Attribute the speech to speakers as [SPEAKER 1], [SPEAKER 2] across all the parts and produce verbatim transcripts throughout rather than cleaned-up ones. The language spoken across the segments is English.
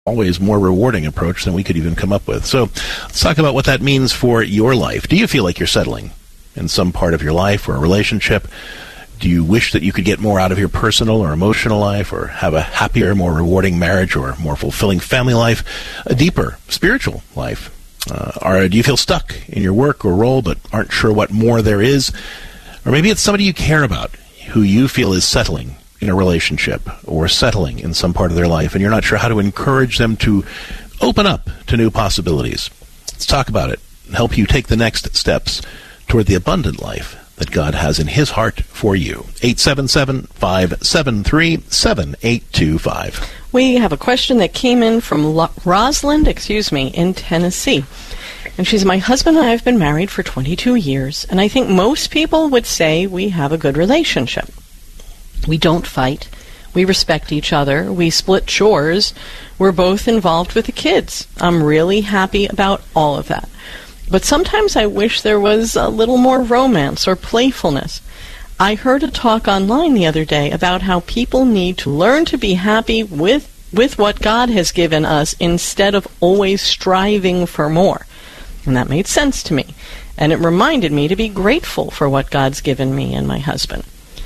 [SPEAKER 1] always more rewarding approach than we could even come up with. So let's talk about what that means for your life. Do you feel like you're settling in some part of your life or a relationship? Do you wish that you could get more out of your personal or emotional life, or have a happier, more rewarding marriage, or more fulfilling family life, a deeper spiritual life? Uh, or do you feel stuck in your work or role but aren't sure what more there is? Or maybe it's somebody you care about who you feel is settling in a relationship or settling in some part of their life, and you're not sure how to encourage them to open up to new possibilities. Let's talk about it and help you take the next steps toward the abundant life that God has in his heart for you. eight seven seven, five seven three, seven eight two five.
[SPEAKER 2] We have a question that came in from Lo- Rosalind, excuse me, in Tennessee. And she's, my husband and I have been married for twenty-two years, and I think most people would say we have a good relationship. We don't fight. We respect each other. We split chores. We're both involved with the kids. I'm really happy about all of that. But sometimes I wish there was a little more romance or playfulness. I heard a talk online the other day about how people need to learn to be happy with, with what God has given us instead of always striving for more. And that made sense to me. And it reminded me to be grateful for what God's given me and my husband.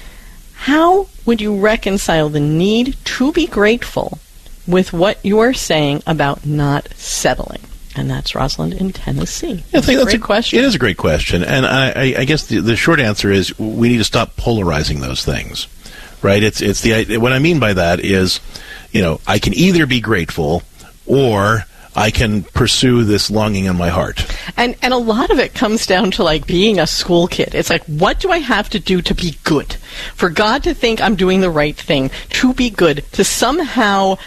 [SPEAKER 2] How would you reconcile the need to be grateful with what you're saying about not settling? And that's Rosalind in Tennessee.
[SPEAKER 1] I think that's
[SPEAKER 2] a great
[SPEAKER 1] a,
[SPEAKER 2] question.
[SPEAKER 1] It is a great question. And I, I, I guess the, the short answer is we need to stop polarizing those things, right? It's it's the what I mean by that is, you know, I can either be grateful or I can pursue this longing in my heart.
[SPEAKER 2] And and a lot of it comes down to like being a school kid. It's like, what do I have to do to be good? For God to think I'm doing the right thing, to be good, to somehow,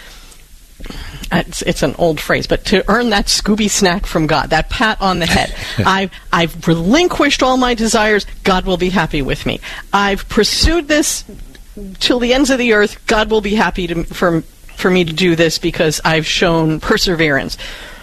[SPEAKER 2] it's, it's an old phrase, but to earn that Scooby snack from God, that pat on the head. I've, I've relinquished all my desires, God will be happy with me. I've pursued this till the ends of the earth, God will be happy to, for for me to do this because I've shown perseverance.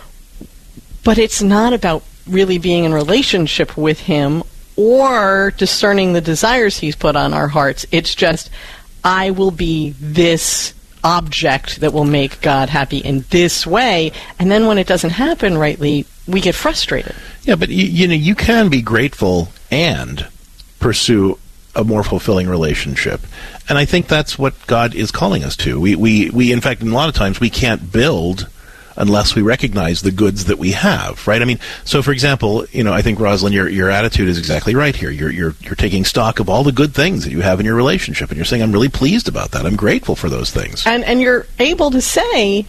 [SPEAKER 2] But it's not about really being in relationship with him or discerning the desires he's put on our hearts. It's just, I will be this object that will make God happy in this way. And then when it doesn't happen rightly, we get frustrated.
[SPEAKER 1] Yeah, but you, you know, you can be grateful and pursue a more fulfilling relationship. And I think that's what God is calling us to. We, we, we, in fact, a lot of times we can't build unless we recognize the goods that we have, right? I mean, so for example, you know, I think, Rosalind, your, your attitude is exactly right here. You're, you're, you're taking stock of all the good things that you have in your relationship, and you're saying, I'm really pleased about that. I'm grateful for those things.
[SPEAKER 2] And, and you're able to say,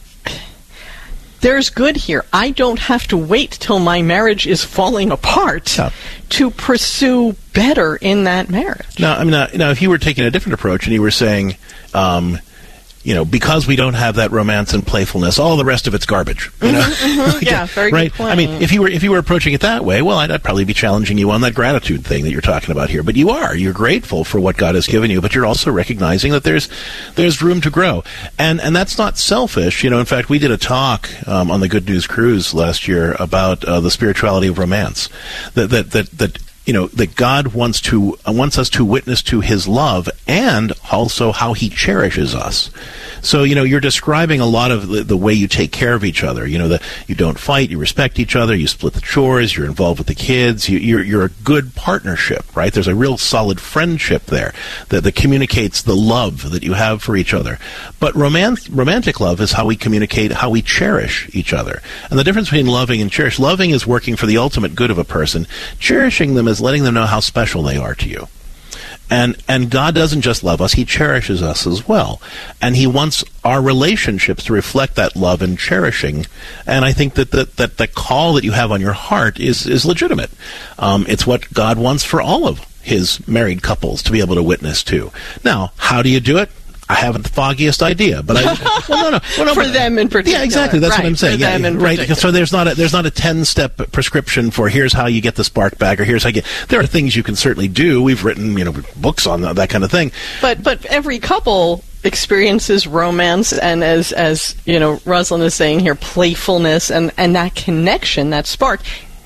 [SPEAKER 2] there's good here. I don't have to wait till my marriage is falling apart yeah. to pursue better in that marriage.
[SPEAKER 1] Now, I mean, now, now, if you were taking a different approach and you were saying, um, you know, because we don't have that romance and playfulness, all the rest of it's garbage. You know?
[SPEAKER 2] Mm-hmm, mm-hmm. Yeah, very
[SPEAKER 1] right?
[SPEAKER 2] good point.
[SPEAKER 1] I mean, if you were if you were approaching it that way, well, I'd, I'd probably be challenging you on that gratitude thing that you're talking about here. But you are. You're grateful for what God has given you, but you're also recognizing that there's there's room to grow. And and that's not selfish. You know, in fact, we did a talk um, on the Good News Cruise last year about uh, the spirituality of romance. That that that that you know, that God wants to uh, wants us to witness to his love and also how he cherishes us. So, you know, you're describing a lot of the, the way you take care of each other. You know, that you don't fight, you respect each other, you split the chores, you're involved with the kids, you, you're, you're a good partnership, right? There's a real solid friendship there that, that communicates the love that you have for each other. But romance, romantic love is how we communicate, how we cherish each other. And the difference between loving and cherish, loving is working for the ultimate good of a person. Cherishing them is letting them know how special they are to you. And and God doesn't just love us, he cherishes us as well. And he wants our relationships to reflect that love and cherishing. And I think that the, that the call that you have on your heart is, is legitimate. Um, it's what God wants for all of his married couples to be able to witness to. Now, how do you do it? I haven't the foggiest idea, but I well, no, no, well, no
[SPEAKER 2] for
[SPEAKER 1] but,
[SPEAKER 2] them in particular.
[SPEAKER 1] Yeah, exactly. That's
[SPEAKER 2] right,
[SPEAKER 1] what I'm saying.
[SPEAKER 2] For
[SPEAKER 1] yeah,
[SPEAKER 2] them in
[SPEAKER 1] right.
[SPEAKER 2] particular.
[SPEAKER 1] So there's not a there's not a ten-step prescription for here's how you get the spark back, or here's how you get. There are things you can certainly do. We've written you know books on that, that kind of thing.
[SPEAKER 2] But but every couple experiences romance, and as as you know, Rosalind is saying here, playfulness, and and that connection, that spark,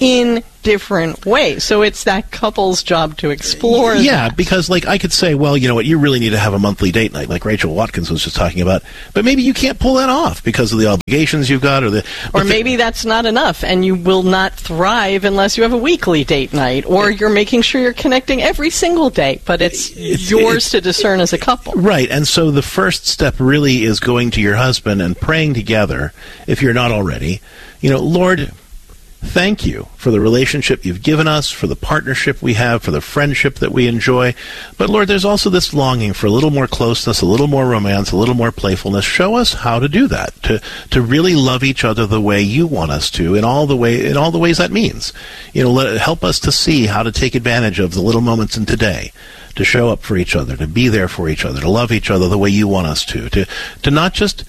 [SPEAKER 2] in different ways. So it's that couple's job to explore
[SPEAKER 1] Yeah,
[SPEAKER 2] that.
[SPEAKER 1] because like I could say, well, you know what, you really need to have a monthly date night, like Rachel Watkins was just talking about, but maybe you can't pull that off because of the obligations you've got, or the
[SPEAKER 2] Or maybe the, that's not enough, and you will not thrive unless you have a weekly date night, or you're making sure you're connecting every single day, but it's, it's yours it's, to discern as a couple.
[SPEAKER 1] Right, and so the first step really is going to your husband and praying together, if you're not already, you know, Lord, thank you for the relationship you've given us, for the partnership we have, for the friendship that we enjoy. But Lord, there's also this longing for a little more closeness, a little more romance, a little more playfulness. Show us how to do that, to to really love each other the way you want us to, in all the way in all the ways that means. You know, let, help us to see how to take advantage of the little moments in today, to show up for each other, to be there for each other, to love each other the way you want us to, to to not just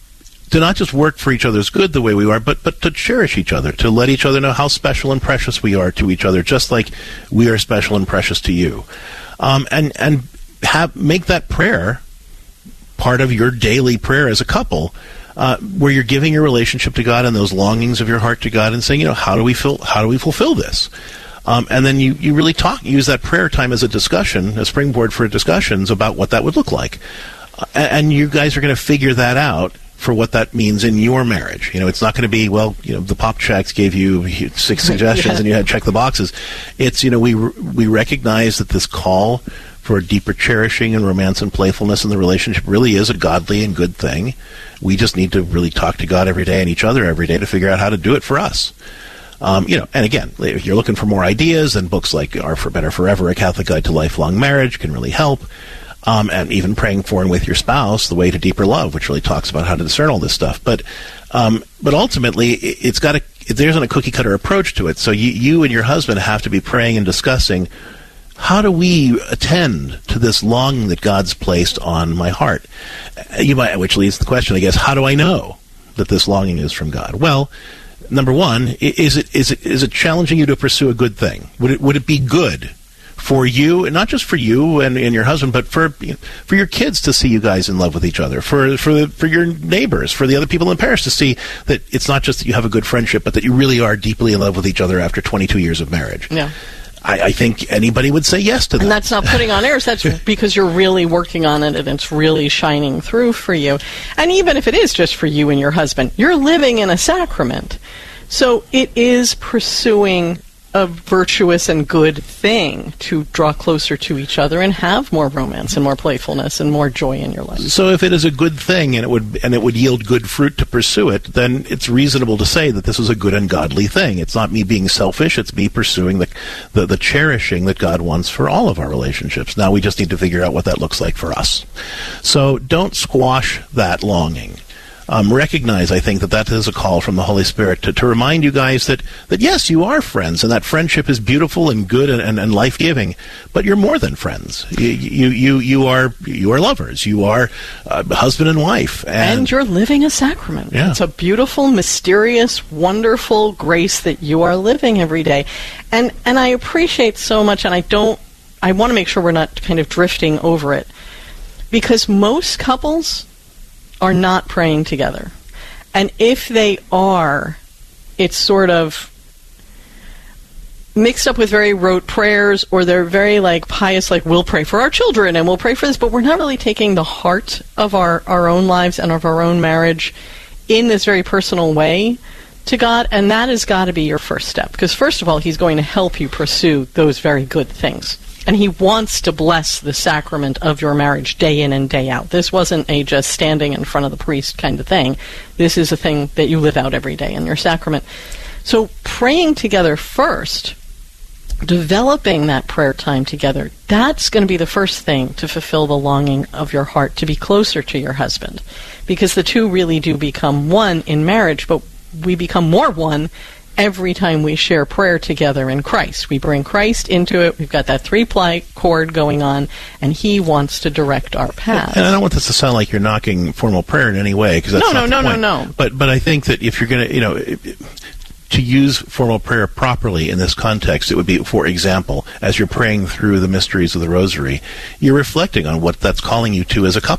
[SPEAKER 1] to not just work for each other's good the way we are, but, but to cherish each other, to let each other know how special and precious we are to each other, just like we are special and precious to you. Um, and and have make that prayer part of your daily prayer as a couple, uh, where you're giving your relationship to God and those longings of your heart to God and saying, you know, how do we feel, how do we fulfill this? Um, and then you, you really talk, use that prayer time as a discussion, a springboard for discussions about what that would look like. Uh, and you guys are going to figure that out for what that means in your marriage. You know, it's not going to be, well, you know, the Pop Checks gave you six suggestions yeah. and you had to check the boxes. It's, you know, we we recognize that this call for deeper cherishing and romance and playfulness in the relationship really is a godly and good thing. We just need to really talk to God every day and each other every day to figure out how to do it for us. Um, you know, and again, if you're looking for more ideas, then books like Are for Better Forever, A Catholic Guide to Lifelong Marriage can really help. Um, and even praying for and with your spouse, The Way to Deeper Love, which really talks about how to discern all this stuff. But um, but ultimately, it, it's got a there isn't a cookie cutter approach to it. So you, you and your husband have to be praying and discussing, how do we attend to this longing that God's placed on my heart? You might, which leads to the question, I guess, how do I know that this longing is from God? Well, number one, is it is it is it challenging you to pursue a good thing? Would it would it be good for you, and not just for you and, and your husband, but for you know, for your kids to see you guys in love with each other, for for the, for your neighbors, for the other people in Paris to see that it's not just that you have a good friendship, but that you really are deeply in love with each other after twenty-two years of marriage.
[SPEAKER 2] Yeah.
[SPEAKER 1] I, I think anybody would say yes to that.
[SPEAKER 2] And that's not putting on airs. That's because you're really working on it and it's really shining through for you. And even if it is just for you and your husband, you're living in a sacrament. So it is pursuing a virtuous and good thing to draw closer to each other and have more romance and more playfulness and more joy in your life.
[SPEAKER 1] So if it is a good thing and it would and it would yield good fruit to pursue it, then it's reasonable to say that this is a good and godly thing. It's not me being selfish, it's me pursuing the the, the cherishing that God wants for all of our relationships. Now we just need to figure out what that looks like for us. So don't squash that longing. Um, recognize, I think, that that is a call from the Holy Spirit to, to remind you guys that, that, yes, you are friends, and that friendship is beautiful and good and, and, and life-giving, but you're more than friends. You you you, you are you are lovers. You are uh, husband and wife. And,
[SPEAKER 2] and you're living a sacrament.
[SPEAKER 1] Yeah.
[SPEAKER 2] It's a beautiful, mysterious, wonderful grace that you are living every day. And, and I appreciate so much, and I don't, I want to make sure we're not kind of drifting over it, because most couples are not praying together. And if they are, it's sort of mixed up with very rote prayers, or they're very like pious, like we'll pray for our children and we'll pray for this, but we're not really taking the heart of our, our own lives and of our own marriage in this very personal way to God, and that has got to be your first step. Because first of all, He's going to help you pursue those very good things. And He wants to bless the sacrament of your marriage day in and day out. This wasn't a just standing in front of the priest kind of thing. This is a thing that you live out every day in your sacrament. So praying together first, developing that prayer time together, that's going to be the first thing to fulfill the longing of your heart to be closer to your husband. Because the two really do become one in marriage, but we become more one every time we share prayer together in Christ. We bring Christ into it. We've got that three-ply cord going on, and He wants to direct our paths.
[SPEAKER 1] And I don't want this to sound like you're knocking formal prayer in any way, because that's
[SPEAKER 2] no,
[SPEAKER 1] not
[SPEAKER 2] no,
[SPEAKER 1] the
[SPEAKER 2] no,
[SPEAKER 1] point.
[SPEAKER 2] no, no.
[SPEAKER 1] But but I think that if you're going to, you know, to use formal prayer properly in this context, it would be, for example, as you're praying through the mysteries of the Rosary, you're reflecting on what that's calling you to as a couple.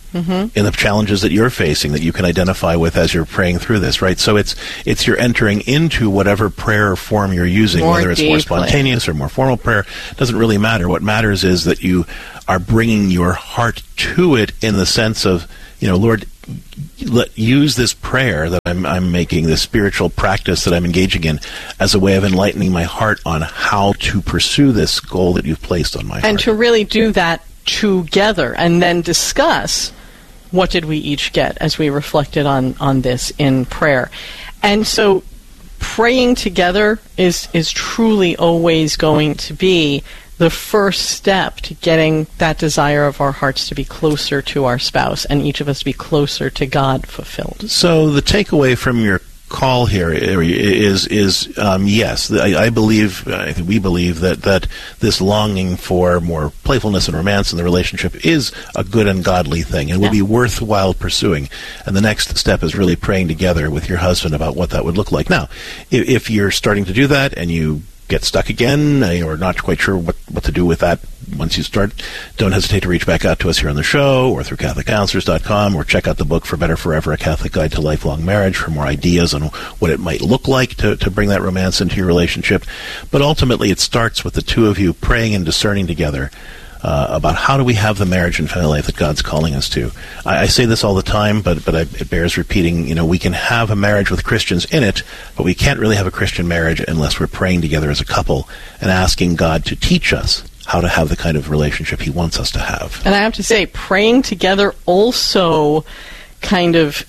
[SPEAKER 2] mm-hmm.
[SPEAKER 1] in the challenges that you're facing that you can identify with as you're praying through this, right? So it's it's you're entering into whatever prayer form you're using,
[SPEAKER 2] more
[SPEAKER 1] whether it's
[SPEAKER 2] deeply.
[SPEAKER 1] more spontaneous or more formal prayer. Doesn't really matter. What matters is that you are bringing your heart to it in the sense of, you know, Lord, let use this prayer that I'm, I'm making, this spiritual practice that I'm engaging in, as a way of enlightening my heart on how to pursue this goal that you've placed on my heart.
[SPEAKER 2] And to really do that together and then discuss what did we each get as we reflected on, on this in prayer. And so praying together is, is truly always going to be the first step to getting that desire of our hearts to be closer to our spouse and each of us to be closer to God fulfilled.
[SPEAKER 1] So the takeaway from your call here is is um, yes, I, I believe, I think we believe that, that this longing for more playfulness and romance in the relationship is a good and godly thing and would
[SPEAKER 2] Yeah.
[SPEAKER 1] be worthwhile pursuing. And the next step is really praying together with your husband about what that would look like. Now, if, if you're starting to do that and you get stuck again, or not quite sure what, what to do with that once you start, don't hesitate to reach back out to us here on the show or through Catholic Counselors dot com, or check out the book For Better Forever, A Catholic Guide to Lifelong Marriage for more ideas on what it might look like to, to bring that romance into your relationship. But ultimately, it starts with the two of you praying and discerning together Uh, about how do we have the marriage and family life that God's calling us to. I, I say this all the time, but but I, it bears repeating. You know, we can have a marriage with Christians in it, but we can't really have a Christian marriage unless we're praying together as a couple and asking God to teach us how to have the kind of relationship He wants us to have.
[SPEAKER 2] And I have to say, praying together also kind of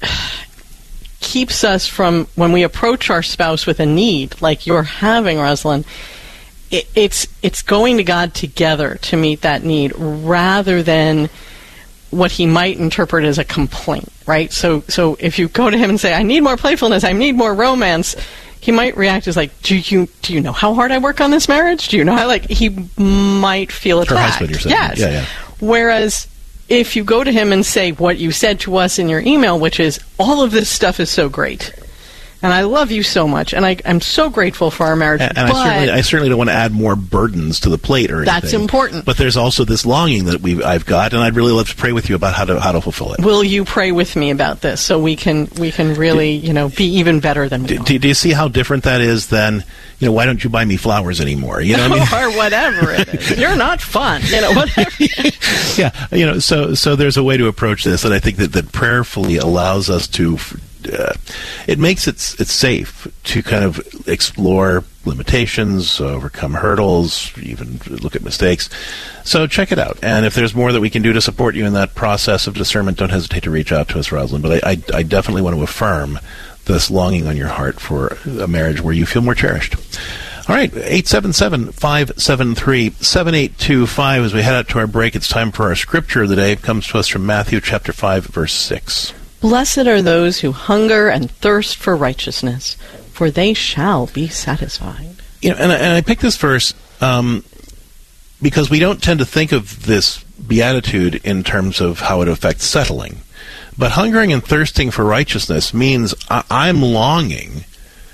[SPEAKER 2] keeps us from, when we approach our spouse with a need, like you're having, Rosalind, it, it's it's going to God together to meet that need rather than what he might interpret as a complaint, right? So so if you go to him and say, I need more playfulness, I need more romance, he might react as like, do you do you know how hard I work on this marriage? Do you know how, like, he might feel attacked.
[SPEAKER 1] Her husband, you're saying.
[SPEAKER 2] Yes.
[SPEAKER 1] Yeah, yeah.
[SPEAKER 2] Whereas if you go to him and say what you said to us in your email, which is, all of this stuff is so great, and I love you so much, and I, I'm so grateful for our marriage.
[SPEAKER 1] And, and
[SPEAKER 2] but
[SPEAKER 1] I certainly, I certainly don't want to add more burdens to the plate or anything.
[SPEAKER 2] That's important.
[SPEAKER 1] But there's also this longing that we I've got, and I'd really love to pray with you about how to how to fulfill it.
[SPEAKER 2] Will you pray with me about this so we can we can really you know be even better than we
[SPEAKER 1] do,
[SPEAKER 2] are?
[SPEAKER 1] do, do you see how different that is than, you know, why don't you buy me flowers anymore? You know what I mean?
[SPEAKER 2] Or whatever it is. You're not fun. You know, whatever.
[SPEAKER 1] Yeah, you know, so so there's a way to approach this, and I think that, that prayerfully allows us to. Uh, it makes it it's safe to kind of explore limitations, overcome hurdles, even look at mistakes. So check it out. And if there's more that we can do to support you in that process of discernment, don't hesitate to reach out to us, Rosalind. But I, I, I definitely want to affirm this longing on your heart for a marriage where you feel more cherished. All right, eight seven seven, five seven three, seven eight two five. As we head out to our break, it's time for our scripture of the day. It comes to us from Matthew chapter five, verse six.
[SPEAKER 2] Blessed are those who hunger and thirst for righteousness, for they shall be satisfied.
[SPEAKER 1] You know, and I, and I picked this verse um, because we don't tend to think of this beatitude in terms of how it affects settling. But hungering and thirsting for righteousness means I, I'm longing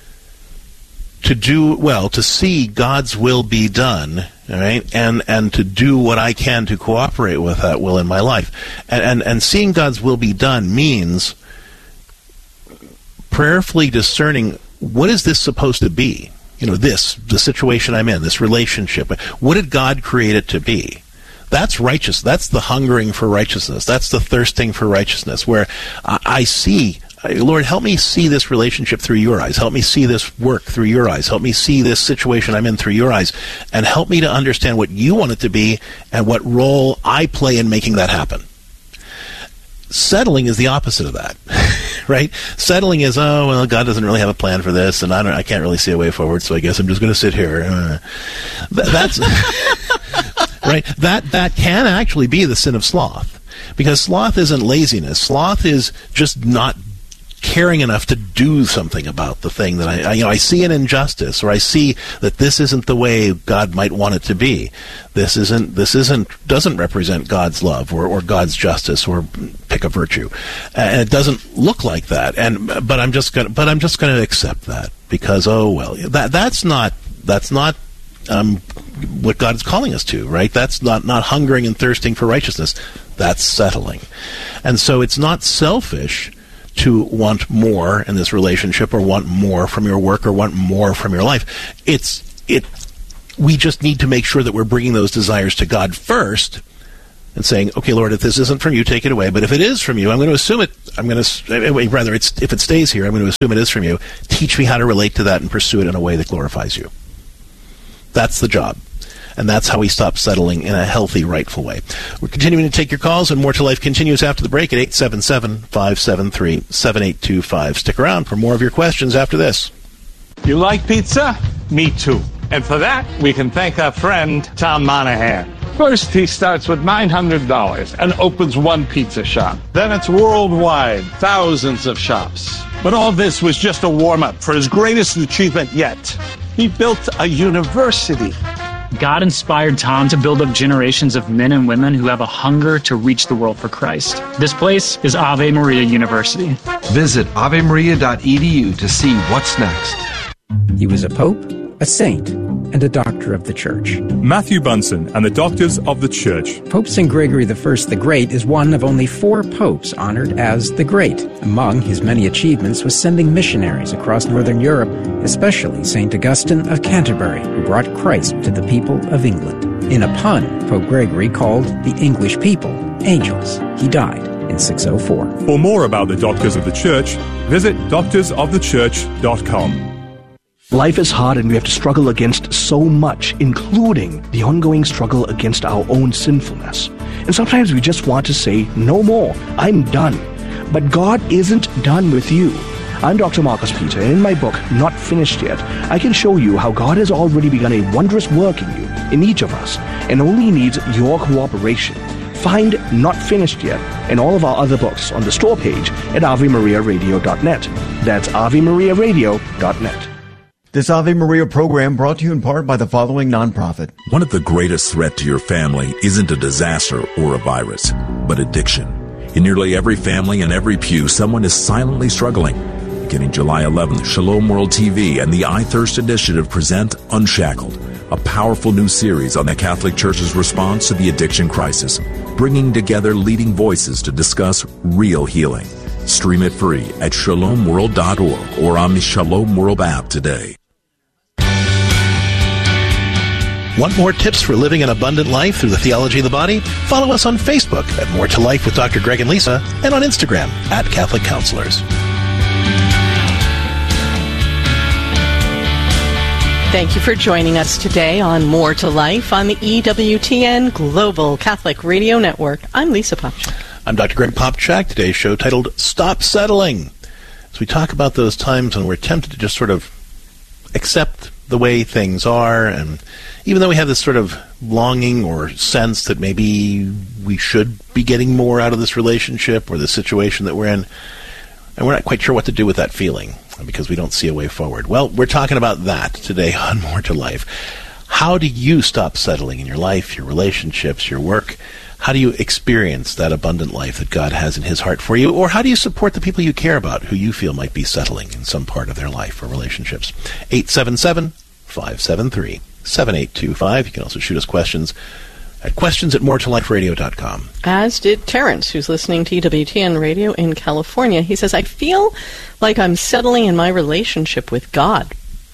[SPEAKER 1] to do, well, to see God's will be done, all right, and and to do what I can to cooperate with that will in my life. And, and, and seeing God's will be done means prayerfully discerning, what is this supposed to be? You know, this, the situation I'm in, this relationship. What did God create it to be? That's righteous. That's the hungering for righteousness. That's the thirsting for righteousness, where I, I see, Lord, help me see this relationship through your eyes. Help me see this work through your eyes. Help me see this situation I'm in through your eyes. And help me to understand what you want it to be and what role I play in making that happen. Settling is the opposite of that, right? Settling is, oh, well, God doesn't really have a plan for this, and I don't, I can't really see a way forward, so I guess I'm just going to sit here. Uh, th- that's right. That that can actually be the sin of sloth, because sloth isn't laziness. Sloth is just not caring enough to do something about the thing that I, I, you know, I see an injustice, or I see that this isn't the way God might want it to be. This isn't, this isn't, doesn't represent God's love or, or God's justice, or pick a virtue, and it doesn't look like that. And but I'm just gonna, but I'm just going to accept that because, oh well, that that's not that's not um, what God is calling us to, right? That's not, not hungering and thirsting for righteousness. That's settling. And so it's not selfish to want more in this relationship or want more from your work or want more from your life. It's, it, we just need to make sure that we're bringing those desires to God first and saying, okay, Lord, if this isn't from you, take it away. But if it is from you, I'm going to assume it, I'm going to, rather, it's, if it stays here, I'm going to assume it is from you. Teach me how to relate to that and pursue it in a way that glorifies you. That's the job. And that's how we stop settling in a healthy, rightful way. We're continuing to take your calls, and More to Life continues after the break at eight seven seven, five seven three, seven eight two five. Stick around for more of your questions after this.
[SPEAKER 3] You like pizza? Me too. And for that, we can thank our friend, Tom Monahan. First, he starts with nine hundred dollars and opens one pizza shop. Then it's worldwide, thousands of shops. But all this was just a warm-up for his greatest achievement yet. He built a university.
[SPEAKER 4] God inspired Tom to build up generations of men and women who have a hunger to reach the world for Christ. This place is Ave Maria University.
[SPEAKER 5] Visit ave maria dot e d u to see what's next.
[SPEAKER 6] He was a pope, a saint, and a doctor of the Church.
[SPEAKER 7] Matthew Bunson and the Doctors of the Church.
[SPEAKER 6] Pope Saint Gregory the First the Great is one of only four popes honored as the Great. Among his many achievements was sending missionaries across Northern Europe, especially Saint Augustine of Canterbury, who brought Christ to the people of England. In a pun, Pope Gregory called the English people angels. He died in six oh four.
[SPEAKER 7] For more about the Doctors of the Church, visit doctors of the church dot com.
[SPEAKER 8] Life is hard and we have to struggle against so much, including the ongoing struggle against our own sinfulness. And sometimes we just want to say, no more, I'm done. But God isn't done with you. I'm Doctor Marcus Peter, and in my book, Not Finished Yet, I can show you how God has already begun a wondrous work in you, in each of us, and only needs your cooperation. Find Not Finished Yet and all of our other books on the store page at ave maria radio dot net. That's ave maria radio dot net.
[SPEAKER 9] This Ave Maria program brought to you in part by the following nonprofit.
[SPEAKER 10] One of the greatest threats to your family isn't a disaster or a virus, but addiction. In nearly every family and every pew, someone is silently struggling. Beginning July eleventh, Shalom World T V and the I Thirst Initiative present Unshackled, a powerful new series on the Catholic Church's response to the addiction crisis, bringing together leading voices to discuss real healing. Stream it free at shalom world dot org or on the Shalom World app today.
[SPEAKER 1] Want more tips for living an abundant life through the theology of the body? Follow us on Facebook at More to Life with Doctor Greg and Lisa, and on Instagram at Catholic Counselors.
[SPEAKER 2] Thank you for joining us today on More to Life on the E W T N Global Catholic Radio Network. I'm Lisa Popchak.
[SPEAKER 1] I'm Doctor Greg Popchak. Today's show titled Stop Settling. As we talk about those times when we're tempted to just sort of accept the way things are, and even though we have this sort of longing or sense that maybe we should be getting more out of this relationship or the situation that we're in, and we're not quite sure what to do with that feeling because we don't see a way forward. Well, we're talking about that today on More to Life. How do you stop settling in your life, your relationships, your work? How do you experience that abundant life that God has in His heart for you? Or how do you support the people you care about who you feel might be settling in some part of their life or relationships? eight seven seven, five seven three, seven eight two five. You can also shoot us questions at questions at more to life radio dot com.
[SPEAKER 2] As did Terrence, who's listening to E W T N Radio in California. He says, I feel like I'm settling in my relationship with God.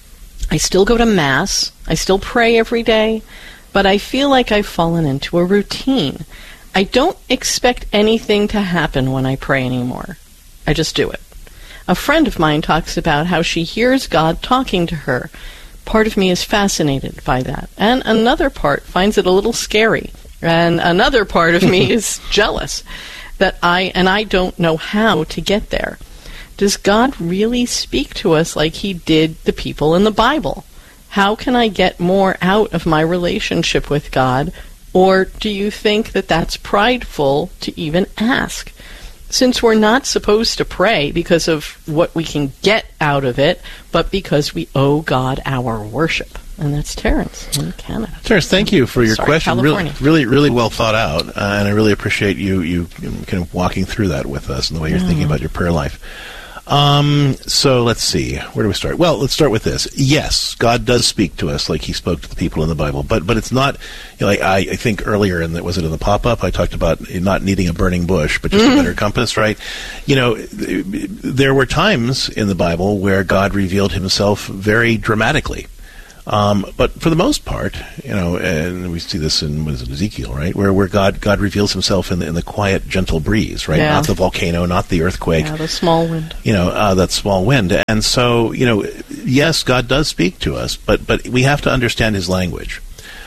[SPEAKER 2] I still go to Mass. I still pray every day. But I feel like I've fallen into a routine. I don't expect anything to happen when I pray anymore. I just do it. A friend of mine talks about how she hears God talking to her. Part of me is fascinated by that. And another part finds it a little scary. And another part of me is jealous that I and I don't know how to get there. Does God really speak to us like He did the people in the Bible? How can I get more out of my relationship with God? Or do you think that that's prideful to even ask? Since we're not supposed to pray because of what we can get out of it, but because we owe God our worship. And that's Terrence in Canada.
[SPEAKER 1] Terrence, thank you for your
[SPEAKER 2] Sorry,
[SPEAKER 1] question.
[SPEAKER 2] California.
[SPEAKER 1] Really, really, really well thought out. Uh, and I really appreciate you, you kind of walking through that with us and the way you're
[SPEAKER 2] yeah.
[SPEAKER 1] thinking about your prayer life. Um, so let's see. Where do we start? Well, let's start with this. Yes, God does speak to us like he spoke to the people in the Bible, but but it's not, you know, like I, I think earlier in the, was it in the pop-up, I talked about not needing a burning bush, but just mm. a better compass, right? You know, there were times in the Bible where God revealed himself very dramatically. Um, but for the most part, you know, and we see this in what is it, Ezekiel, right, where where God God reveals himself in the, in the quiet, gentle breeze, right, yeah. Not the volcano, not the earthquake,
[SPEAKER 2] yeah, the small wind,
[SPEAKER 1] you know, uh, that small wind. And so, you know, yes, God does speak to us, but but we have to understand his language.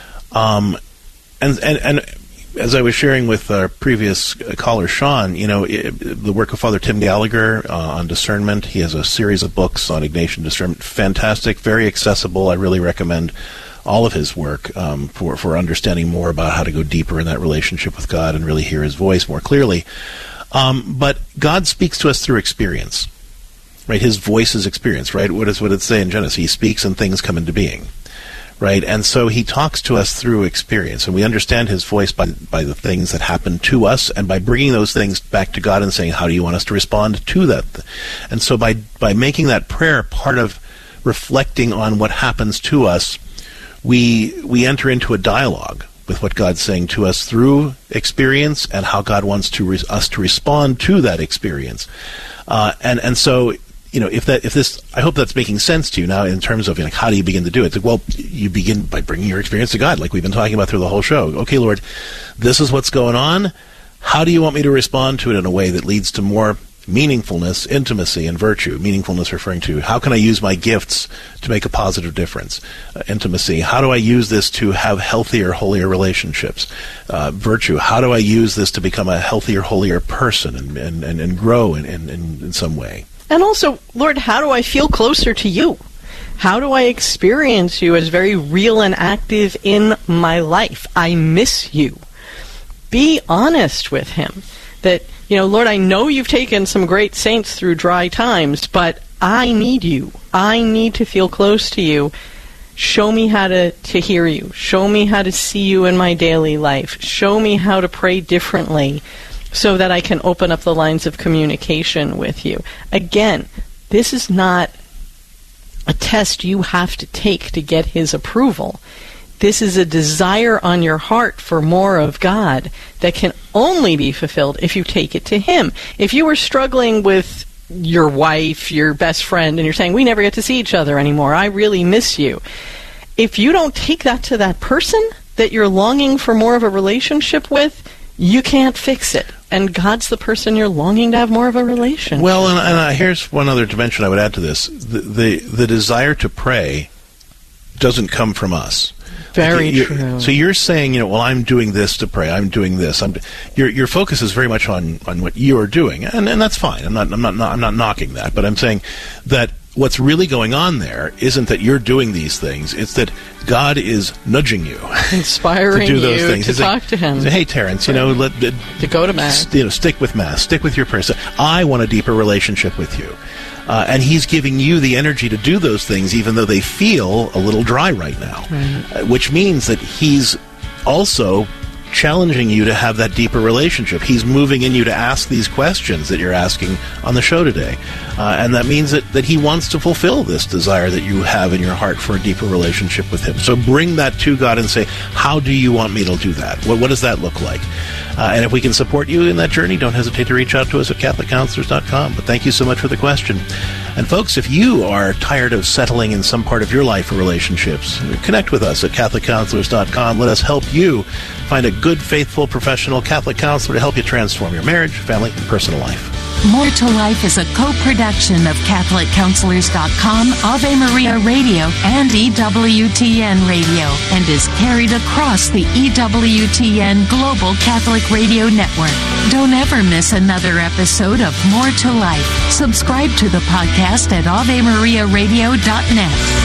[SPEAKER 1] Um, and and and. As I was sharing with our previous caller, Sean, you know, it, the work of Father Tim Gallagher uh, on discernment. He has a series of books on Ignatian discernment. Fantastic, very accessible. I really recommend all of his work um, for, for understanding more about how to go deeper in that relationship with God and really hear his voice more clearly. Um, but God speaks to us through experience, right? His voice is experience, right? What is what it say in Genesis? He speaks and things come into being. Right, and so he talks to us through experience, and we understand his voice by by the things that happen to us, and by bringing those things back to God and saying, how do you want us to respond to that? And so by by making that prayer part of reflecting on what happens to us, we we enter into a dialogue with what God's saying to us through experience and how God wants to re- us to respond to that experience. Uh, and and so. You know, if that, if this, I hope that's making sense to you now in terms of, you know, how do you begin to do it? It's like, well, you begin by bringing your experience to God, like we've been talking about through the whole show. Okay, Lord, this is what's going on. How do you want me to respond to it in a way that leads to more meaningfulness, intimacy, and virtue? Meaningfulness referring to how can I use my gifts to make a positive difference? Uh, intimacy, how do I use this to have healthier, holier relationships? Uh, virtue, how do I use this to become a healthier, holier person and, and, and, and grow in, in, in some way?
[SPEAKER 2] And also, Lord, how do I feel closer to you? How do I experience you as very real and active in my life? I miss you. Be honest with him. That, you know, Lord, I know you've taken some great saints through dry times, but I need you. I need to feel close to you. Show me how to, to hear you. Show me how to see you in my daily life. Show me how to pray differently, so that I can open up the lines of communication with you. Again, this is not a test you have to take to get his approval. This is a desire on your heart for more of God that can only be fulfilled if you take it to him. If you were struggling with your wife, your best friend, and you're saying, we never get to see each other anymore, I really miss you. If you don't take that to that person that you're longing for more of a relationship with, you can't fix it. And God's the person you're longing to have more of a relationship.
[SPEAKER 1] Well, and, and uh, here's one other dimension I would add to this. The, the the desire to pray doesn't come from us.
[SPEAKER 2] Very
[SPEAKER 1] you're,
[SPEAKER 2] true.
[SPEAKER 1] So you're saying, you know, well, I'm doing this to pray. I'm doing this. I'm, your your focus is very much on, on what you are doing, and and that's fine. I'm not I'm not I'm not knocking that, but I'm saying that what's really going on there isn't that you're doing these things. It's that God is nudging you,
[SPEAKER 2] inspiring
[SPEAKER 1] to do those
[SPEAKER 2] you
[SPEAKER 1] things.
[SPEAKER 2] to
[SPEAKER 1] He's
[SPEAKER 2] talk
[SPEAKER 1] like,
[SPEAKER 2] to him.
[SPEAKER 1] Say, hey, Terrence, you know, let, let
[SPEAKER 2] to go to mass.
[SPEAKER 1] You know, stick with mass. Stick with your prayer. So I want a deeper relationship with you, uh, and He's giving you the energy to do those things, even though they feel a little dry right now.
[SPEAKER 2] Right.
[SPEAKER 1] Uh, which means that He's also challenging you to have that deeper relationship. He's moving in you to ask these questions that you're asking on the show today. Uh, and that means that, that he wants to fulfill this desire that you have in your heart for a deeper relationship with him. So bring that to God and say, how do you want me to do that? What, what does that look like? Uh, and if we can support you in that journey, don't hesitate to reach out to us at Catholic Counselors dot com. But thank you so much for the question. And folks, if you are tired of settling in some part of your life or relationships, connect with us at Catholic Counselors dot com. Let us help you find a good, faithful, professional Catholic counselor to help you transform your marriage, family, and personal life.
[SPEAKER 11] More to Life is a co-production of Catholic Counselors dot com, Ave Maria Radio, and E W T N Radio, and is carried across the E W T N Global Catholic Radio Network. Don't ever miss another episode of More to Life. Subscribe to the podcast at Ave Maria Radio dot net.